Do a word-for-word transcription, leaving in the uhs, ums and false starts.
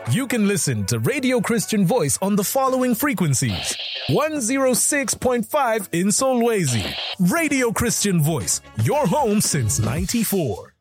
You can listen to Radio Christian Voice on the following frequencies. one oh six point five in Solwezi. Radio Christian Voice, your home since ninety-four.